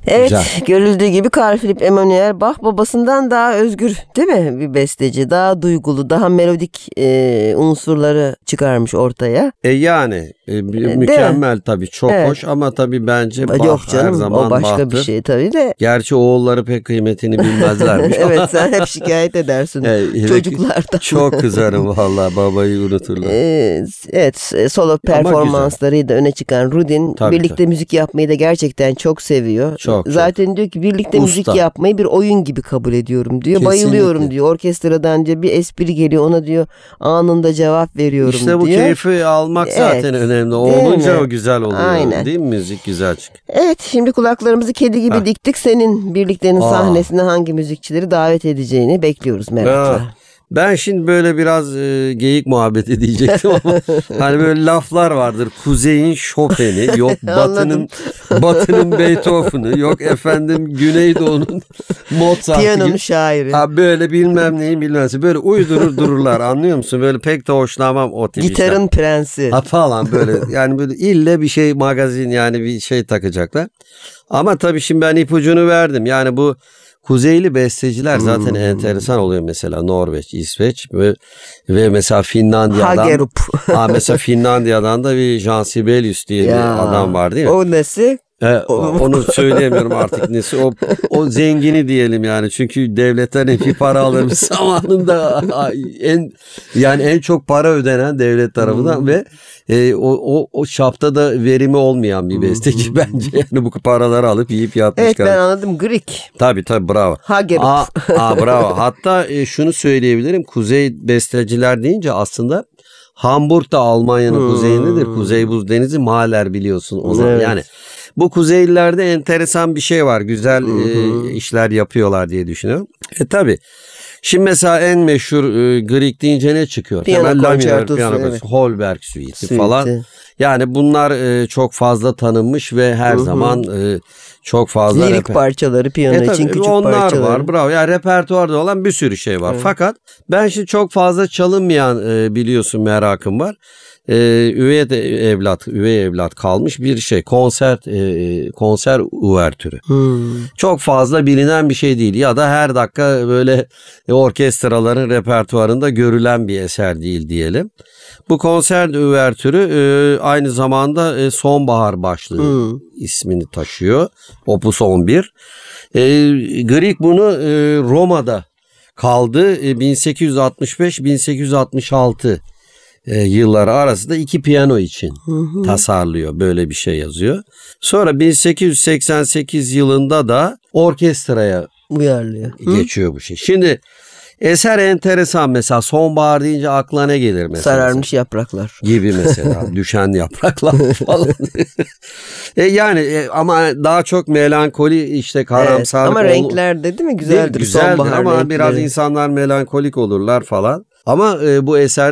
Evet, Güzel. görüldüğü gibi Carl Philipp Emanuel Bach babasından daha özgür, değil mi, bir besteci? Daha duygulu, daha melodik unsurları çıkarmış ortaya. Mükemmel tabii, çok Evet. hoş ama tabii bence Bach Yok canım, her zaman o başka Bach'tır. bir şey tabii de. Gerçi oğulları pek kıymetini bilmezlermiş. Evet, sen hep şikayet edersin çocuklardan. Çok kızarım vallahi, babayı unuturlar. Evet, solo performanslarıyla da öne çıkan Rudin Tabii, birlikte müzik yapmayı da gerçekten çok seviyor. Çok. Zaten diyor ki birlikte müzik yapmayı bir oyun gibi kabul ediyorum diyor. Kesinlikle. Bayılıyorum diyor. Orkestradan diyor bir espri geliyor, ona diyor anında cevap veriyorum İşte diyor. bu keyfi almak zaten önemli. Olunca o güzel oluyor. Aynen. Değil mi? Müzik güzel çıkıyor. Evet, şimdi kulaklarımızı kedi gibi diktik. Senin birliklerin sahnesine hangi müzikçileri davet edeceğini bekliyoruz merakla. Ben şimdi böyle biraz geyik muhabbeti diyecektim ama hani böyle laflar vardır. Kuzey'in Chopin'i, yok Batı'nın Beethoven'ı, yok efendim Güneydoğu'nun Mozart'ı. Piyanonun şairi. Böyle bilmem neyi bilmezse böyle uydurur dururlar, anlıyor musun? Böyle pek de hoşlanmam o tip Gitarın prensi. falan böyle, yani böyle ille bir şey magazin, yani bir şey takacaklar. Ama tabii şimdi ben ipucunu verdim. Yani bu Kuzeyli besteciler zaten enteresan oluyor, mesela Norveç, İsveç ve mesela Finlandiya'dan. Hagerup. Mesela Finlandiya'dan da bir Jean Sibelius diye bir adam var, değil mi? O nesi? Onu söyleyemiyorum artık nesi. O zengini diyelim yani. Çünkü devletten bir para alırmış zamanında, en çok para ödenen devlet tarafından ve o çapta da verimi olmayan bir besteci bence. Yani bu paraları alıp yiyip yatmış. Evet, ben anladım. Grik. Tabii bravo. Hagerup. Bravo. Hatta şunu söyleyebilirim. Kuzey besteciler deyince aslında Hamburg da Almanya'nın kuzeyindedir. Kuzey Buz Denizi, Mahler biliyorsun o zaman. Evet. Yani bu Kuzeylilerde enteresan bir şey var. Güzel işler yapıyorlar diye düşünüyorum. Tabii. Şimdi mesela en meşhur Grieg deyince ne çıkıyor? Piyano konçertosu, Holberg Suite'i falan. Yani bunlar çok fazla tanınmış ve her zaman çok fazla lirik parçaları, piyano için küçük onlar parçaları. var, bravo. Yani repertuarda olan bir sürü şey var. Fakat ben şimdi çok fazla çalınmayan biliyorsun merakım var. Üvey evlat kalmış bir şey. Konser uvertürü. Çok fazla bilinen bir şey değil ya da her dakika böyle orkestraların repertuarında görülen bir eser değil diyelim. Bu konser uvertürü aynı zamanda Sonbahar başlığı ismini taşıyor. Opus 11. Grieg bunu Roma'da kaldı. 1865-1866 yılları arasında 2 piyano için tasarlıyor. Böyle bir şey yazıyor. Sonra 1888 yılında da orkestraya uyarlıyor. Geçiyor bu şey. Şimdi eser enteresan, mesela sonbahar deyince aklına ne gelir mesela? Sararmış yapraklar. Gibi mesela. Düşen yapraklar falan. Ama daha çok melankoli, işte karamsar. Ama renkler de değil mi? Güzeldir sonbahar ama renkleri. biraz insanlar melankolik olurlar falan. Ama bu eser